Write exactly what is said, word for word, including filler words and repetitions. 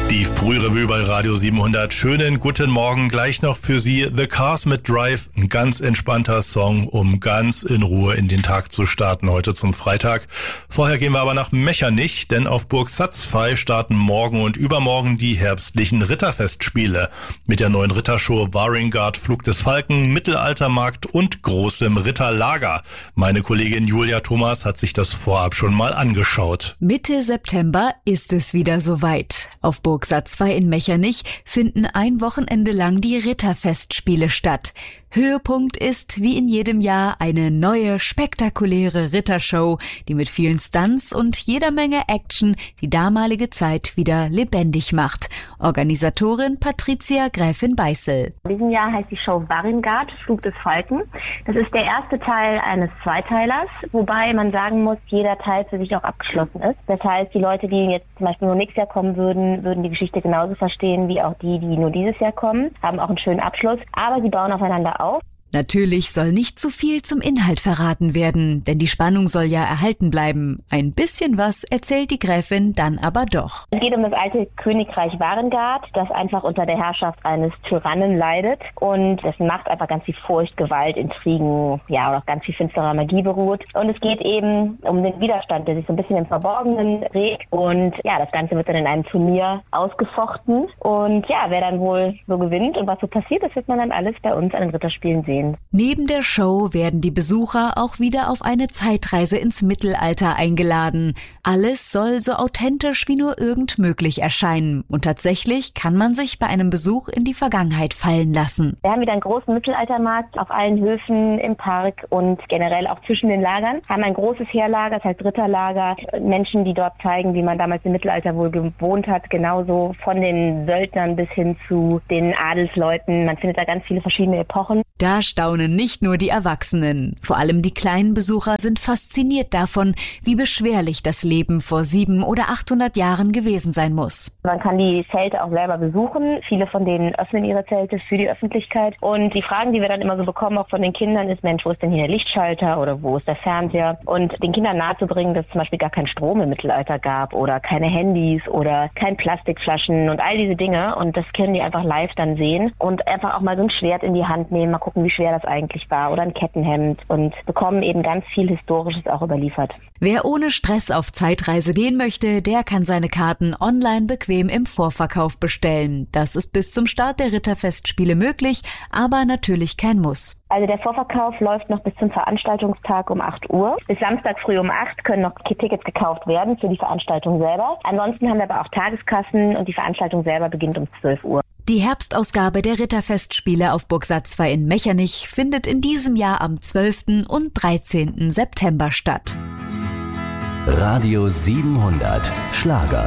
Die Frührevue bei Radio siebenhundert. Schönen guten Morgen. Gleich noch für Sie The Cars mit Drive. Ein ganz entspannter Song, um ganz in Ruhe in den Tag zu starten, heute zum Freitag. Vorher gehen wir aber nach Mechernich, denn auf Burg Satzpfey starten morgen und übermorgen die herbstlichen Ritterfestspiele. Mit der neuen Rittershow Varingard, Flug des Falken, Mittelaltermarkt und großem Ritterlager. Meine Kollegin Julia Thomas hat sich das vorab schon mal angeschaut. Mitte September ist es wieder soweit. Auf Burg Satzpfey in Mechernich finden ein Wochenende lang die Ritterfestspiele statt. Höhepunkt ist, wie in jedem Jahr, eine neue, spektakuläre Rittershow, die mit vielen Stunts und jeder Menge Action die damalige Zeit wieder lebendig macht. Organisatorin Patricia Gräfin Beißel. In diesem Jahr heißt die Show Varingard, Flug des Falken. Das ist der erste Teil eines Zweiteilers, wobei man sagen muss, jeder Teil für sich auch abgeschlossen ist. Das heißt, die Leute, die jetzt zum Beispiel nur nächstes Jahr kommen würden, würden die Geschichte genauso verstehen wie auch die, die nur dieses Jahr kommen, haben auch einen schönen Abschluss, aber sie bauen aufeinander auf. Natürlich soll nicht zu viel zum Inhalt verraten werden, denn die Spannung soll ja erhalten bleiben. Ein bisschen was erzählt die Gräfin dann aber doch. Es geht um das alte Königreich Varingard, das einfach unter der Herrschaft eines Tyrannen leidet und dessen Macht einfach ganz viel Furcht, Gewalt, Intrigen, ja, und auch ganz viel finsterer Magie beruht. Und es geht eben um den Widerstand, der sich so ein bisschen im Verborgenen regt. Und ja, das Ganze wird dann in einem Turnier ausgefochten. Und ja, wer dann wohl so gewinnt und was so passiert, das wird man dann alles bei uns an den Ritterspielen sehen. Neben der Show werden die Besucher auch wieder auf eine Zeitreise ins Mittelalter eingeladen. Alles soll so authentisch wie nur irgend möglich erscheinen. Und tatsächlich kann man sich bei einem Besuch in die Vergangenheit fallen lassen. Wir haben wieder einen großen Mittelaltermarkt auf allen Höfen, im Park und generell auch zwischen den Lagern. Wir haben ein großes Heerlager, das heißt Ritterlager. Menschen, die dort zeigen, wie man damals im Mittelalter wohl gewohnt hat. Genauso von den Söldnern bis hin zu den Adelsleuten. Man findet da ganz viele verschiedene Epochen. Da staunen nicht nur die Erwachsenen. Vor allem die kleinen Besucher sind fasziniert davon, wie beschwerlich das Leben vor sieben oder achthundert Jahren gewesen sein muss. Man kann die Zelte auch selber besuchen. Viele von denen öffnen ihre Zelte für die Öffentlichkeit. Und die Fragen, die wir dann immer so bekommen, auch von den Kindern, ist, Mensch, wo ist denn hier der Lichtschalter oder wo ist der Fernseher? Und den Kindern nahezubringen, dass es zum Beispiel gar keinen Strom im Mittelalter gab oder keine Handys oder kein Plastikflaschen und all diese Dinge. Und das können die einfach live dann sehen und einfach auch mal so ein Schwert in die Hand nehmen, mal gucken, wie schwer das eigentlich war oder ein Kettenhemd und bekommen eben ganz viel Historisches auch überliefert. Wer ohne Stress auf Zeitreise gehen möchte, der kann seine Karten online bequem im Vorverkauf bestellen. Das ist bis zum Start der Ritterfestspiele möglich, aber natürlich kein Muss. Also der Vorverkauf läuft noch bis zum Veranstaltungstag um acht Uhr. Bis Samstag früh um acht können noch Tickets gekauft werden für die Veranstaltung selber. Ansonsten haben wir aber auch Tageskassen und die Veranstaltung selber beginnt um zwölf Uhr. Die Herbstausgabe der Ritterfestspiele auf Burg Satzpfey in Mechernich findet in diesem Jahr am zwölften und dreizehnten September statt. Radio siebenhundert Schlager.